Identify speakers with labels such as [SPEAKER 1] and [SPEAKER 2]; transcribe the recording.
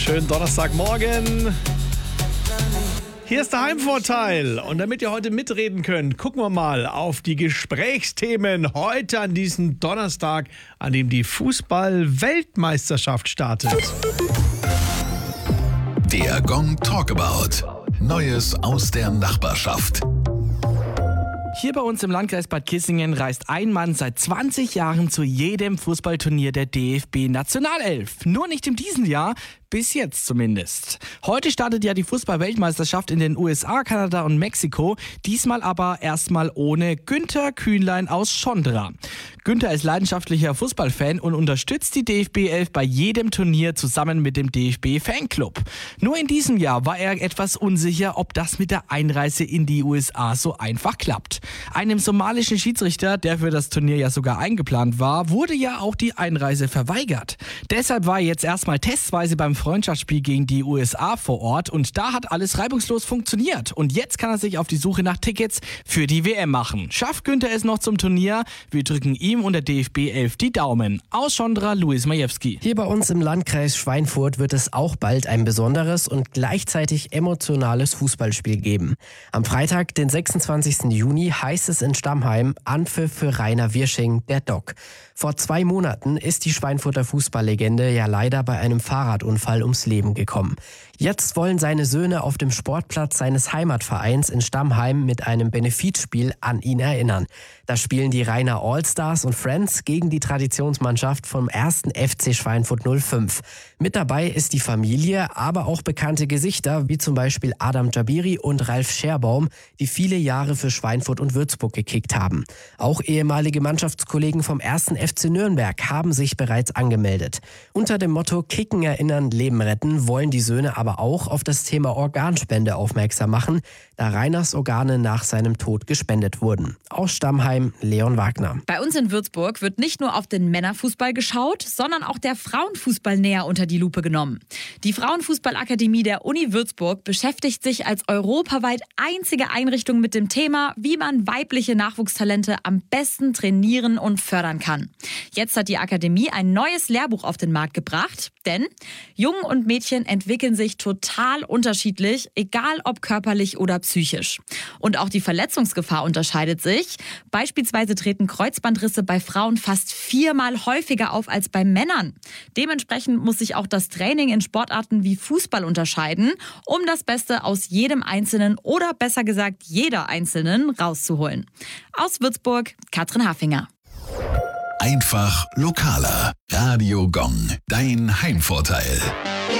[SPEAKER 1] Schönen Donnerstagmorgen. Hier ist der Heimvorteil. Und damit ihr heute mitreden könnt, gucken wir mal auf die Gesprächsthemen heute an diesem Donnerstag, an dem die Fußball-Weltmeisterschaft startet.
[SPEAKER 2] Der Gong Talkabout. Neues aus der Nachbarschaft.
[SPEAKER 3] Hier bei uns im Landkreis Bad Kissingen reist ein Mann seit 20 Jahren zu jedem Fußballturnier der DFB-Nationalelf. Nur nicht in diesem Jahr, bis jetzt zumindest. Heute startet ja die Fußball-Weltmeisterschaft in den USA, Kanada und Mexiko. Diesmal aber erstmal ohne Günther Kühnlein aus Schondra. Günther ist leidenschaftlicher Fußballfan und unterstützt die DFB-Elf bei jedem Turnier zusammen mit dem DFB-Fanclub. Nur in diesem Jahr war er etwas unsicher, ob das mit der Einreise in die USA so einfach klappt. Einem somalischen Schiedsrichter, der für das Turnier ja sogar eingeplant war, wurde ja auch die Einreise verweigert. Deshalb war er jetzt erstmal testweise beim Freundschaftsspiel gegen die USA vor Ort und da hat alles reibungslos funktioniert. Und jetzt kann er sich auf die Suche nach Tickets für die WM machen. Schafft Günther es noch zum Turnier? Wir drücken ihm und der DFB 11 die Daumen. Aus Schondra, Luis Majewski.
[SPEAKER 4] Hier bei uns im Landkreis Schweinfurt wird es auch bald ein besonderes und gleichzeitig emotionales Fußballspiel geben. Am Freitag, den 26. Juni, heißt es in Stammheim Anpfiff für Rainer Wirsching, der Doc. Vor 2 Monaten ist die Schweinfurter Fußballlegende ja leider bei einem Fahrradunfall ums Leben gekommen. Jetzt wollen seine Söhne auf dem Sportplatz seines Heimatvereins in Stammheim mit einem Benefizspiel an ihn erinnern. Da spielen die Rainer Allstars und Friends gegen die Traditionsmannschaft vom 1. FC Schweinfurt 05. Mit dabei ist die Familie, aber auch bekannte Gesichter, wie zum Beispiel Adam Jabiri und Ralf Scherbaum, die viele Jahre für Schweinfurt und Würzburg gekickt haben. Auch ehemalige Mannschaftskollegen vom 1. FC Nürnberg haben sich bereits angemeldet. Unter dem Motto Kicken erinnern, Leben retten wollen die Söhne aber auch auf das Thema Organspende aufmerksam machen, da Rainers Organe nach seinem Tod gespendet wurden. Aus Stammheim, Leon Wagner.
[SPEAKER 5] Bei uns in Würzburg wird nicht nur auf den Männerfußball geschaut, sondern auch der Frauenfußball näher unter die Lupe genommen. Die Frauenfußballakademie der Uni Würzburg beschäftigt sich als europaweit einzige Einrichtung mit dem Thema, wie man weibliche Nachwuchstalente am besten trainieren und fördern kann. Jetzt hat die Akademie ein neues Lehrbuch auf den Markt gebracht, denn Jungen und Mädchen entwickeln sich total unterschiedlich, egal ob körperlich oder psychisch. Und auch die Verletzungsgefahr unterscheidet sich. Beispielsweise treten Kreuzbandrisse bei Frauen fast 4-mal häufiger auf als bei Männern. Dementsprechend muss sich auch das Training in Sportarten wie Fußball unterscheiden, um das Beste aus jedem Einzelnen oder besser gesagt jeder Einzelnen rauszuholen. Aus Würzburg, Katrin Hafinger.
[SPEAKER 2] Einfach lokaler. Radio Gong. Dein Heimvorteil.